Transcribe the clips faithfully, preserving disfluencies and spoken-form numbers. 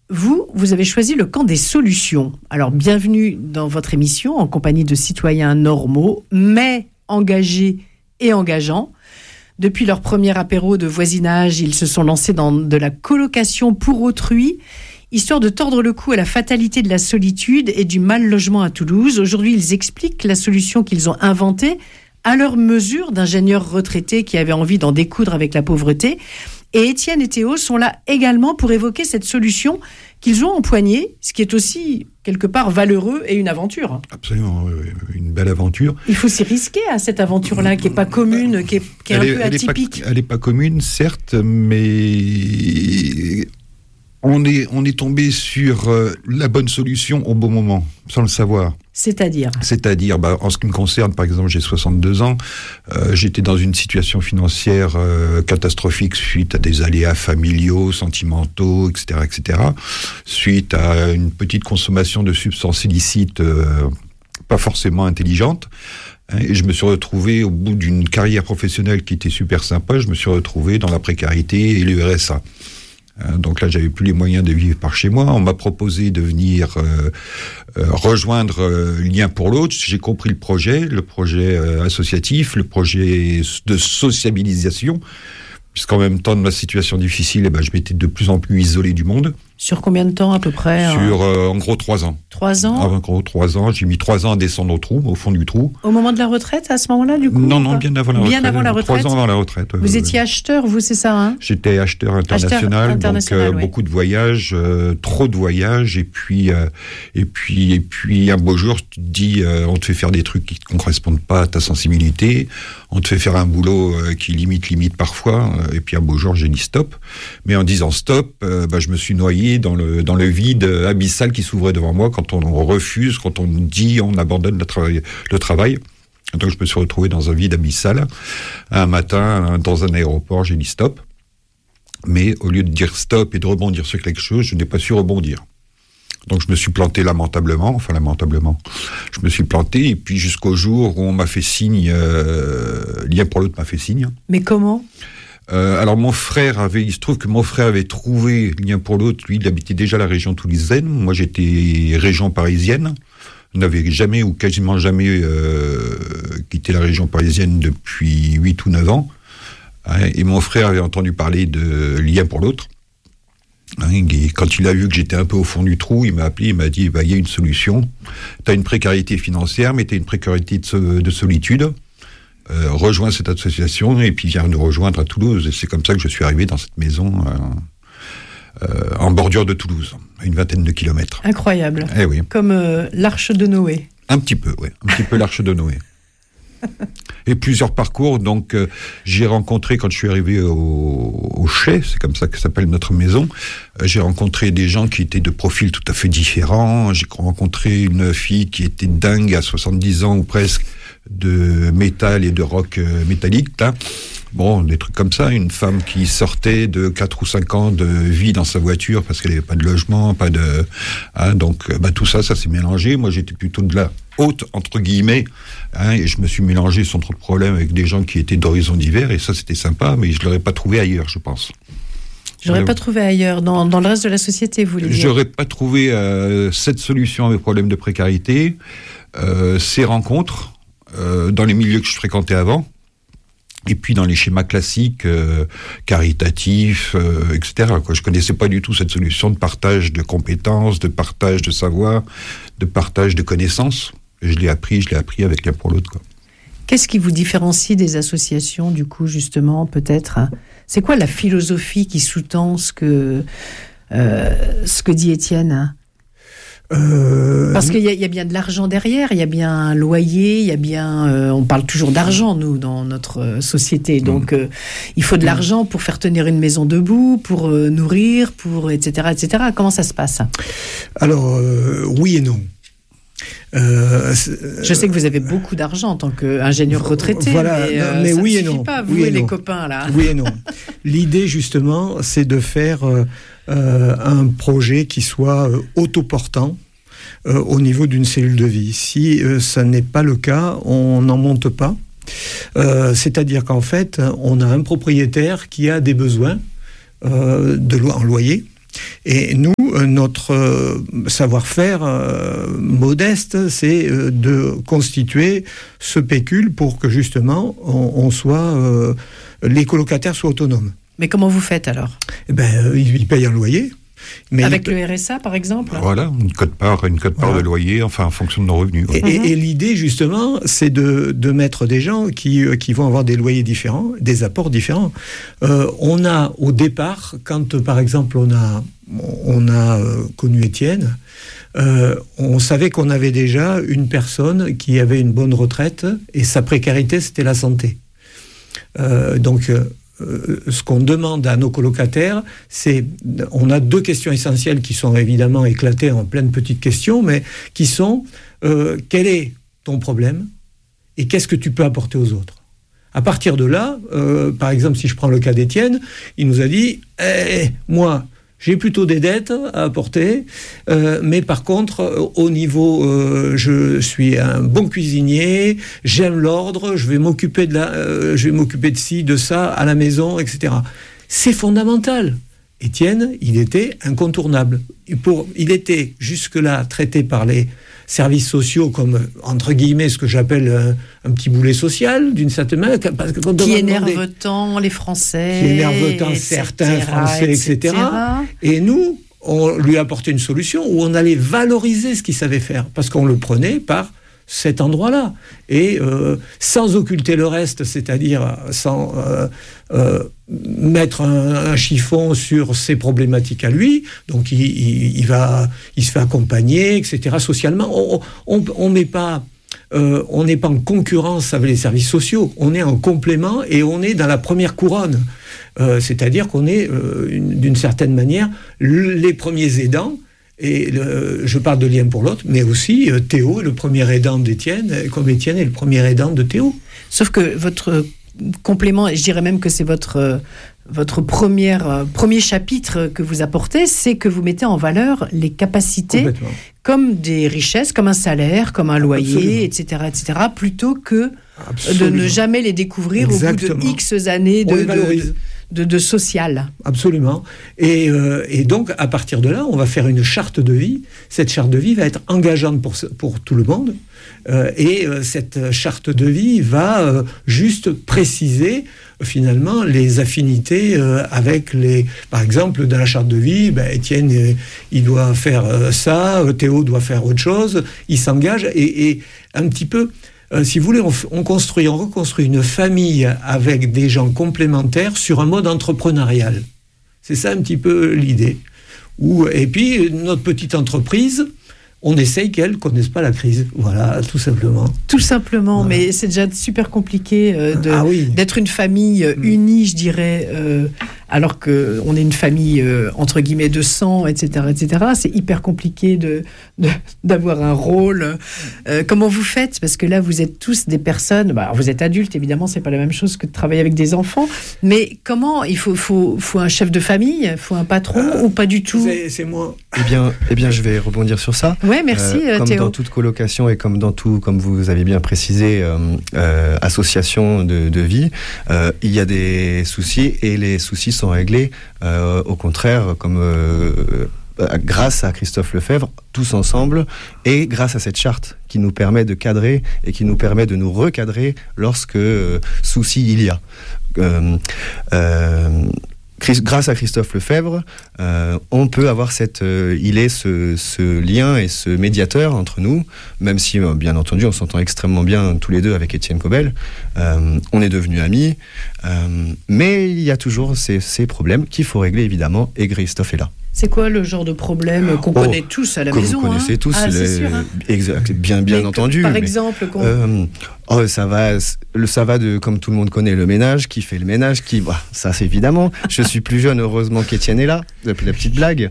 vous, vous avez choisi le camp des solutions. Alors, bienvenue dans votre émission en compagnie de citoyens normaux, mais engagés et engageants. Depuis leur premier apéro de voisinage, ils se sont lancés dans de la colocation pour autrui, histoire de tordre le cou à la fatalité de la solitude et du mal logement à Toulouse. Aujourd'hui, ils expliquent la solution qu'ils ont inventée à leur mesure d'ingénieurs retraités qui avaient envie d'en découdre avec la pauvreté. Et Étienne et Théo sont là également pour évoquer cette solution qu'ils ont empoignée, ce qui est aussi quelque part valeureux et une aventure. Absolument, une belle aventure. Il faut s'y risquer à cette aventure-là, qui n'est pas commune, qui est, qui est un est, peu atypique. Elle n'est pas, pas commune, certes, mais on est, on est tombé sur euh, la bonne solution au bon moment, sans le savoir. C'est-à-dire C'est-à-dire, bah, en ce qui me concerne, par exemple, j'ai soixante-deux ans, euh, j'étais dans une situation financière euh, catastrophique suite à des aléas familiaux, sentimentaux, et cetera, et cetera, suite à une petite consommation de substances illicites euh, pas forcément intelligentes. Et je me suis retrouvé, au bout d'une carrière professionnelle qui était super sympa, je me suis retrouvé dans la précarité et le R S A. Donc là, j'avais plus les moyens de vivre par chez moi. On m'a proposé de venir euh, euh, rejoindre euh, Lien pour l'autre. J'ai compris le projet, le projet euh, associatif, le projet de sociabilisation, puisqu'en même temps de ma situation difficile, eh ben, je m'étais de plus en plus isolé du monde. Sur combien de temps à peu près? Sur euh, en gros trois ans. Trois ans? Ah, en gros trois ans. J'ai mis trois ans à descendre au trou, au fond du trou. Au moment de la retraite, à ce moment-là, du coup? Non, non, bien avant la bien retraite. Bien avant la retraite. Trois ans avant la retraite. Vous euh, étiez acheteur, vous, c'est ça, hein? J'étais acheteur international, acheteur international, donc euh, ouais. beaucoup de voyages, euh, trop de voyages, et puis euh, et puis et puis un beau jour, tu te dis, euh, on te fait faire des trucs qui ne correspondent pas à ta sensibilité, on te fait faire un boulot euh, qui limite limite parfois, euh, et puis un beau jour, j'ai dit stop. Mais en disant stop, euh, bah, je me suis noyé dans le dans le vide abyssal qui s'ouvrait devant moi quand on refuse, quand on dit on abandonne le travail. Le travail. Donc je me suis retrouvé dans un vide abyssal. Un matin, dans un aéroport, j'ai dit stop. Mais au lieu de dire stop et de rebondir sur quelque chose, je n'ai pas su rebondir. Donc je me suis planté lamentablement, enfin lamentablement. Je me suis planté, et puis jusqu'au jour où on m'a fait signe, euh, Lien pour l'autre m'a fait signe. Mais comment ? Euh, alors mon frère avait, il se trouve que mon frère avait trouvé Lien pour l'autre, lui il habitait déjà la région toulousaine, moi j'étais région parisienne, on n'avait jamais ou quasiment jamais euh, quitté la région parisienne depuis huit ou neuf ans, hein, et mon frère avait entendu parler de Lien pour l'autre, hein, et quand il a vu que j'étais un peu au fond du trou, il m'a appelé, il m'a dit, bah, il y a une solution, t'as une précarité financière mais t'as une précarité de, de solitude. Euh, rejoins cette association et puis viens nous rejoindre à Toulouse. Et c'est comme ça que je suis arrivé dans cette maison euh, euh, en bordure de Toulouse, à une vingtaine de kilomètres. Incroyable. Eh oui. Comme euh, l'arche de Noé. Un petit peu, oui. Un petit peu l'arche de Noé. Et plusieurs parcours. Donc, euh, j'ai rencontré, quand je suis arrivé au, au Chais, c'est comme ça que s'appelle notre maison, euh, j'ai rencontré des gens qui étaient de profils tout à fait différents. J'ai rencontré une fille qui était dingue à soixante-dix ans ou presque, de métal et de rock euh, métallique, là. Bon, des trucs comme ça. Une femme qui sortait de quatre ou cinq ans de vie dans sa voiture parce qu'elle n'avait pas de logement, pas de... Hein, donc, bah, tout ça, ça s'est mélangé. Moi, j'étais plutôt de la haute, entre guillemets, hein, et je me suis mélangé sans trop de problème avec des gens qui étaient d'horizons divers, et ça, c'était sympa, mais je ne l'aurais pas trouvé ailleurs, je pense. Je l'aurais pas trouvé ailleurs, dans, dans le reste de la société, vous voulez dire? J'aurais pas trouvé euh, cette solution à mes problèmes de précarité, euh, ces rencontres, Euh, dans les milieux que je fréquentais avant, et puis dans les schémas classiques, euh, caritatifs, euh, et cetera, quoi. Je connaissais pas du tout cette solution de partage de compétences, de partage de savoir, de partage de connaissances. Et je l'ai appris, je l'ai appris avec Lien pour l'autre, quoi. Qu'est-ce qui vous différencie des associations, du coup, justement, peut-être? C'est quoi la philosophie qui sous-tend ce que, euh, ce que dit Étienne? Euh... Parce qu'il y, y a bien de l'argent derrière, il y a bien un loyer, il y a bien... Euh, on parle toujours d'argent, nous, dans notre euh, société. Donc, euh, il faut de l'argent pour faire tenir une maison debout, pour euh, nourrir, pour et cetera, et cetera. Comment ça se passe? Alors, euh, oui et non. Euh, Je sais que vous avez beaucoup d'argent en tant qu'ingénieur retraité, voilà, mais, euh, mais ça oui ne et suffit non. pas, vous oui et, et les non. copains, là. Oui et non. L'idée, justement, c'est de faire euh, euh, un projet qui soit euh, autoportant euh, au niveau d'une cellule de vie. Si euh, ça n'est pas le cas, on n'en monte pas. Euh, c'est-à-dire qu'en fait, on a un propriétaire qui a des besoins euh, de lo- en loyer. Et nous, notre euh, savoir-faire euh, modeste, c'est euh, de constituer ce pécule pour que justement on, on soit, euh, les colocataires soient autonomes. Mais comment vous faites alors ? Eh ben, euh, ils, ils payent un loyer. Mais Avec il... le R S A, par exemple ? Voilà, une cote-part, une cote-part voilà. de loyer, enfin, en fonction de nos revenus. Et, et, et l'idée, justement, c'est de, de mettre des gens qui, qui vont avoir des loyers différents, des apports différents. Euh, on a, au départ, quand, par exemple, on a, on a euh, connu Étienne, euh, on savait qu'on avait déjà une personne qui avait une bonne retraite, et sa précarité, c'était la santé. Euh, donc... Euh, Euh, ce qu'on demande à nos colocataires, c'est, on a deux questions essentielles qui sont évidemment éclatées en plein de petites questions, mais qui sont euh, quel est ton problème et qu'est-ce que tu peux apporter aux autres. À partir de là, euh, par exemple, si je prends le cas d'Étienne, il nous a dit eh, moi, j'ai plutôt des dettes à apporter, euh, mais par contre, au niveau, euh, je suis un bon cuisinier, j'aime l'ordre, je vais m'occuper de la, euh, je vais m'occuper de ci, de ça, à la maison, et cetera. C'est fondamental. Étienne, il était incontournable. Et pour, il était jusque-là traité par les services sociaux comme, entre guillemets, ce que j'appelle un, un petit boulet social, d'une certaine manière. Parce que quand qui on énerve demandait, tant les Français. Qui énerve tant certains Français, et cetera. et cetera. Et nous, on lui apportait une solution où on allait valoriser ce qu'il savait faire, parce qu'on le prenait par cet endroit-là. Et euh, sans occulter le reste, c'est-à-dire sans euh, euh, mettre un, un chiffon sur ses problématiques à lui, donc il, il, il, va, il se fait accompagner, et cetera. Socialement, on on met pas... Euh, on n'est pas en concurrence avec les services sociaux, on est en complément et on est dans la première couronne. Euh, c'est-à-dire qu'on est, euh, une, d'une certaine manière, les premiers aidants. Et le, je parle de lien pour l'autre, mais aussi euh, Théo est le premier aidant d'Étienne, comme Étienne est le premier aidant de Théo. Sauf que votre complément, et je dirais même que c'est votre, votre première, euh, premier chapitre que vous apportez, c'est que vous mettez en valeur les capacités comme des richesses, comme un salaire, comme un loyer, et cetera, et cetera, plutôt que Absolument. de ne jamais les découvrir Exactement. au bout de X années de... de De, de social. Absolument. Et, euh, et donc, à partir de là, on va faire une charte de vie. Cette charte de vie va être engageante pour, pour tout le monde. Euh, et euh, cette charte de vie va euh, juste préciser, euh, finalement, les affinités euh, avec les... Par exemple, dans la charte de vie, ben, Étienne, euh, il doit faire euh, ça, euh, Théo doit faire autre chose. Il s'engage et, et un petit peu... Euh, si vous voulez, on, on construit, on reconstruit une famille avec des gens complémentaires sur un mode entrepreneurial. C'est ça un petit peu l'idée. Où, et puis, notre petite entreprise, on essaye qu'elle ne connaisse pas la crise. Voilà, tout simplement. Tout simplement, voilà. Mais c'est déjà super compliqué euh, de, ah oui. d'être une famille euh, unie, je dirais, euh, alors qu'on est une famille, euh, entre guillemets, de sang, et cetera, et cetera. C'est hyper compliqué de, de, d'avoir un rôle. Euh, comment vous faites ? Parce que là, vous êtes tous des personnes... Bah, vous êtes adultes, évidemment, c'est pas la même chose que de travailler avec des enfants. Mais comment ? Il faut, faut, faut un chef de famille ? Il faut un patron euh, ou pas du tout ? C'est, c'est moi. Eh bien, eh bien, je vais rebondir sur ça. Ouais, merci, euh, Comme Théo. dans toute colocation et comme dans tout, comme vous avez bien précisé, euh, euh, association de, de vie, euh, il y a des soucis et les soucis sont réglés. Euh, au contraire, comme euh, grâce à Christophe Lefebvre, tous ensemble, et grâce à cette charte qui nous permet de cadrer et qui nous permet de nous recadrer lorsque euh, souci il y a. Euh, euh, Grâce à Christophe Lefebvre, euh, on peut avoir cette, euh, il est ce, ce lien et ce médiateur entre nous, même si, euh, bien entendu, on s'entend extrêmement bien tous les deux avec Étienne Cobel. Euh, on est devenus amis, euh, mais il y a toujours ces, ces problèmes qu'il faut régler, évidemment, et Christophe est là. C'est quoi le genre de problème qu'on oh, connaît tous à la que maison ? Vous connaissez hein tous, ah, les, sûr, hein exact, bien, bien mais entendu. Que, par mais, exemple, qu'on... euh, oh, ça va, le, ça va de, comme tout le monde connaît, le ménage, qui fait le ménage, qui, bah, ça c'est évidemment. Je suis plus jeune, heureusement qu'Étienne est là, la, la petite blague.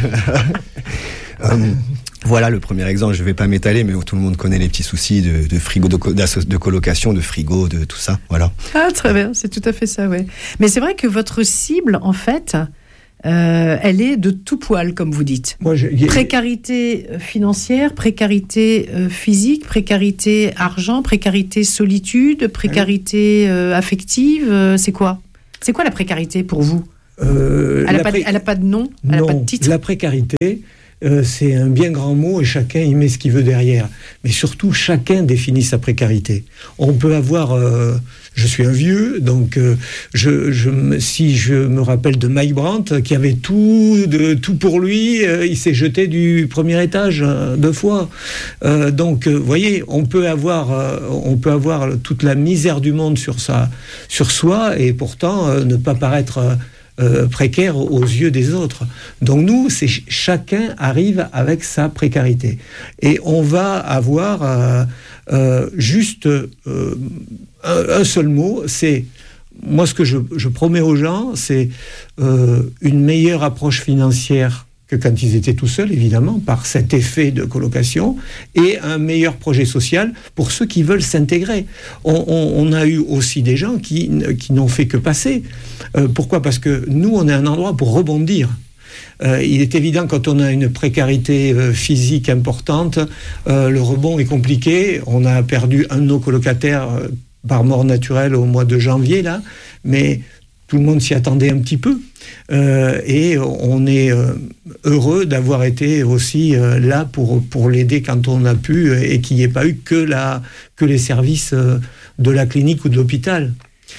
euh, Voilà le premier exemple, je ne vais pas m'étaler, mais tout le monde connaît les petits soucis de, de frigo, de, de colocation, de frigo, de tout ça, voilà. Ah, très bien, c'est tout à fait ça, ouais. Mais c'est vrai que votre cible, en fait... Euh, elle est de tout poil, comme vous dites. Moi, je... Précarité financière, précarité euh, physique, précarité argent, précarité solitude, précarité euh, affective. Euh, c'est quoi ? C'est quoi la précarité pour vous ? euh, Elle n'a la pas, pré- pas de nom, elle n'a pas de titre. La précarité, euh, c'est un bien grand mot et chacun y met ce qu'il veut derrière. Mais surtout, chacun définit sa précarité. On peut avoir... Euh, je suis un vieux, donc euh, je, je, si je me rappelle de Mike Brandt, qui avait tout, de, tout pour lui, euh, il s'est jeté du premier étage euh, deux fois. Euh, donc, vous euh, voyez, on peut, avoir, euh, on peut avoir toute la misère du monde sur, sa, sur soi et pourtant euh, ne pas paraître... Euh, Euh, précaire aux yeux des autres. Donc nous, c'est ch- chacun arrive avec sa précarité. Et on va avoir euh, euh, juste euh, un, un seul mot, c'est, moi ce que je, je promets aux gens, c'est euh, une meilleure approche financière que quand ils étaient tout seuls, évidemment, par cet effet de colocation, et un meilleur projet social pour ceux qui veulent s'intégrer. On, on, on a eu aussi des gens qui, qui n'ont fait que passer. Euh, pourquoi ? Parce que nous, on est un endroit pour rebondir. Euh, il est évident, quand on a une précarité euh, physique importante, euh, le rebond est compliqué. On a perdu un de nos colocataires euh, par mort naturelle au mois de janvier, là, mais tout le monde s'y attendait un petit peu. Euh, et on est euh, heureux d'avoir été aussi euh, là pour, pour l'aider quand on a pu, et qu'il n'y ait pas eu que, la, que les services euh, de la clinique ou de l'hôpital.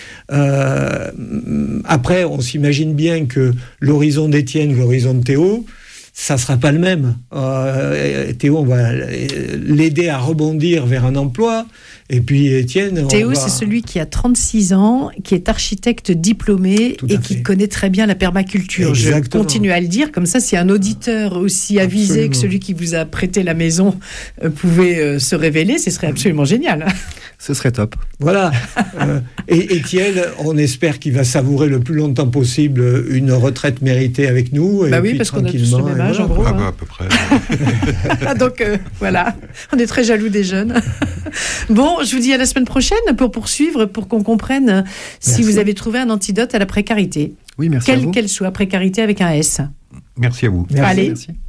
Euh, après, on s'imagine bien que l'horizon d'Étienne ou l'horizon de Théo, ça ne sera pas le même. Euh, Théo, on va l'aider à rebondir vers un emploi. Et puis Étienne... Théo, va... c'est celui qui a trente-six ans, qui est architecte diplômé et qui connaît très bien la permaculture. Exactement. Je continue à le dire, comme ça, si un auditeur aussi avisé absolument. Que celui qui vous a prêté la maison euh, pouvait euh, se révéler, ce serait absolument génial. Ce serait top. Voilà. euh, et Étienne, on espère qu'il va savourer le plus longtemps possible une retraite méritée avec nous. Et bah oui, puis, parce qu'on a tous le même âge, voilà. en gros. Ah hein. bah, à peu près. Donc, euh, voilà. On est très jaloux des jeunes. Bon, je vous dis à la semaine prochaine pour poursuivre, pour qu'on comprenne si merci. Vous avez trouvé un antidote à la précarité. Oui, merci Quelle à vous. qu'elle soit, précarité avec un S. Merci à vous. Merci. Allez, merci.